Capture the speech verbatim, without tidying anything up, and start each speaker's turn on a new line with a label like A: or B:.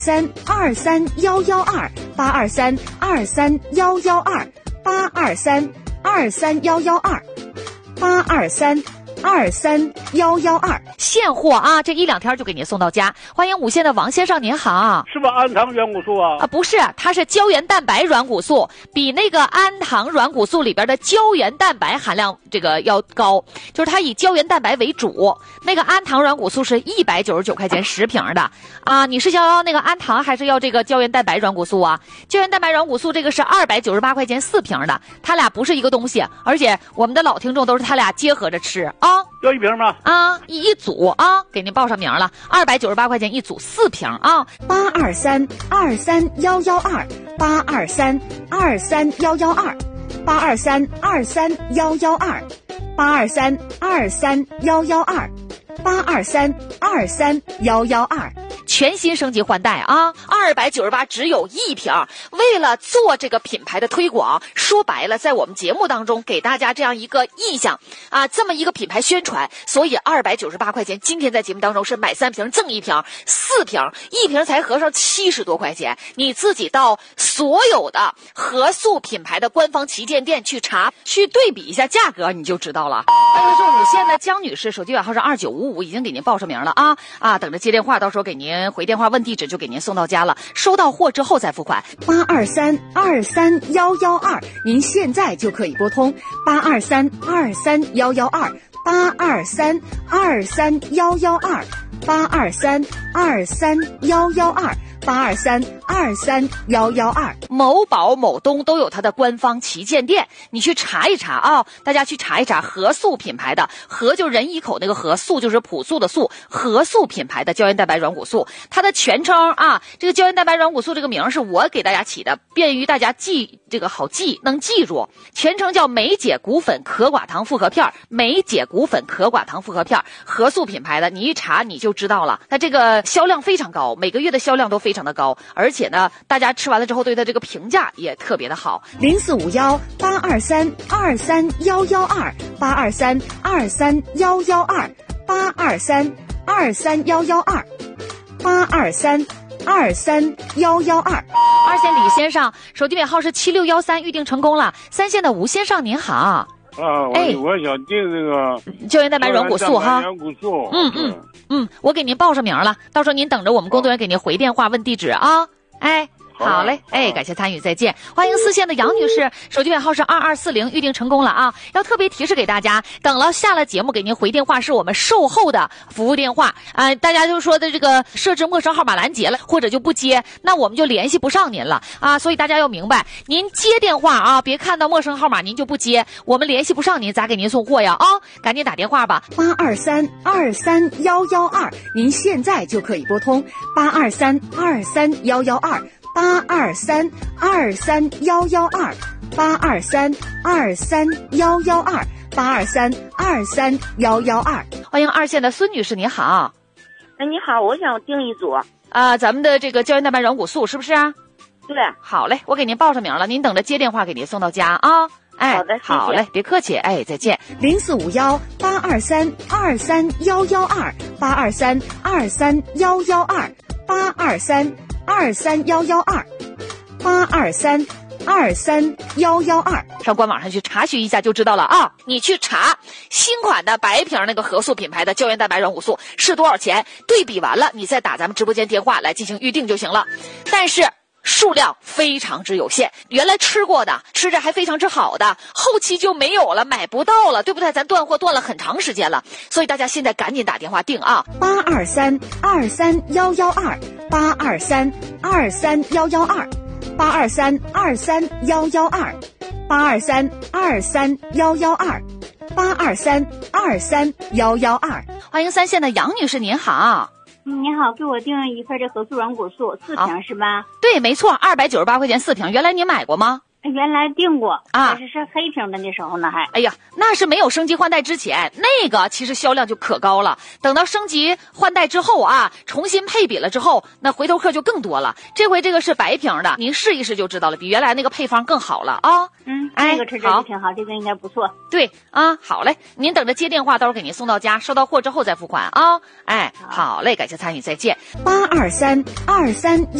A: 三二三幺幺二八二三二三幺幺二八二三二三幺幺二八二三二三幺幺二，
B: 现货啊，这一两天就给您送到家。欢迎五线的王先生，您好。
C: 是不是安糖软骨素啊？
B: 啊，不是，它是胶原蛋白软骨素，比那个安糖软骨素里边的胶原蛋白含量这个要高，就是它以胶原蛋白为主。那个安糖软骨素是一百九十九块钱十瓶的啊，你是要那个安糖还是要这个胶原蛋白软骨素啊？胶原蛋白软骨素这个是二百九十八块钱四瓶的，它俩不是一个东西，而且我们的老听众都是它俩结合着吃啊。
C: 要一瓶吗？
B: 啊，一一组啊，给您报上名了，二百九十八块钱一组四瓶啊。
A: 八二三二三幺幺二八二三二三幺幺二八二三二三幺幺二八二三二三幺幺二八二三二三幺幺二。
B: 全新升级换代啊，二百九十八只有一瓶。为了做这个品牌的推广，说白了，在我们节目当中给大家这样一个印象啊，这么一个品牌宣传，所以二百九十八块钱，今天在节目当中是买三瓶赠一瓶，四瓶，一瓶才合上七十多块钱。你自己到所有的合素品牌的官方旗舰店去查，去对比一下价格，你就知道了。欢迎是五线的江女士，手机尾号是二九五五，已经给您报上名了啊啊，等着接电话，到时候给您回电话问地址，就给您送到家了。收到货之后再付款。
A: 八二三二三幺幺二，您现在就可以拨通八二三二三幺幺二八二三二三幺幺二八二三二三幺幺二八二三二三幺幺二。
B: 某宝、某东都有它的官方旗舰店，你去查一查啊！大家去查一查合素品牌的，合就人一口那个合，素就是朴素的素，合素品牌的胶原蛋白软骨素，它的全称啊，这个胶原蛋白软骨素这个名是我给大家起的，便于大家记，这个好记，能记住。全称叫美解骨粉可寡糖复合片，美解骨粉可寡糖复合片，合素品牌的，你一查你就知道了。它这个销量非常高，每个月的销量都非常的高，而且呢，大家吃完了之后对它这个评价也特别的好。
A: 零四五幺八二三二三幺幺二八二三二三幺幺二八二三二三幺幺二八二三二三幺幺二。
B: 二线李先生，手机尾号是七六幺三，预定成功了。三线的吴先生您好。
C: 啊，我、哎、我想订这个
B: 胶原蛋白软骨素哈。
C: 软骨素。
B: 嗯嗯嗯，我给您报上名了，到时候您等着我们工作人员给您回电话问地址啊。哎。好嘞，哎，感谢参与，再见。欢迎四线的杨女士，手机尾号是二二四零，预定成功了啊！要特别提示给大家，等了下了节目给您回电话是我们售后的服务电话啊、呃，大家就说的这个设置陌生号码拦截了，或者就不接，那我们就联系不上您了啊！所以大家要明白，您接电话啊，别看到陌生号码您就不接，我们联系不上您咋给您送货呀？啊，赶紧打电话吧。
A: 八二三二三幺幺二，您现在就可以拨通八二三二三幺幺二。八二三二三幺幺二八二三二三幺幺二八二三二三幺幺二。
B: 欢迎二线的孙女士，你好。
D: 哎，你好，我想订一组
B: 啊，咱们的这个胶原蛋白软骨素是不是啊？
D: 对。
B: 好嘞，我给您报上名了，您等着接电话给您送到家啊。哎，
D: 好的，谢谢。
B: 好嘞，别客气，哎，再见。
A: 零四五幺八二三二三幺幺二八二三二三幺幺二八二三二三幺幺二八二三二三幺幺二。
B: 上官网上去查询一下就知道了啊！你去查新款的白瓶那个合素品牌的胶原蛋白软骨素是多少钱，对比完了你再打咱们直播间电话来进行预定就行了。但是数量非常之有限，原来吃过的吃着还非常之好的，后期就没有了，买不到了，对不对？咱断货断了很长时间了，所以大家现在赶紧打电话订啊！
A: 八二三二三幺幺二八二三二三幺幺二八二三二三幺幺二八二三二三幺幺二八二三二三幺幺二。
B: 欢迎三线的杨女士，您好。
D: 嗯，你好，给我订一份这合素软骨素四瓶是吧？
B: 对，没错，二百九十八块钱四瓶。原来您买过吗？
D: 原来订过
B: 啊，
D: 但是是黑屏的那时候呢还。
B: 哎呀，那是没有升级换代之前，那个其实销量就可高了。等到升级换代之后啊，重新配比了之后，那回头客就更多了。这回这个是白屏的，您试一试就知道了，比原来那个配方更好了啊。
D: 嗯，
B: 哎，
D: 这个车真是挺好，这个应该不错。
B: 对啊，好嘞，您等着接电话，到时候给您送到家，收到货之后再付款啊。哎，好嘞，感谢参与，再见。
A: 八二三二三幺。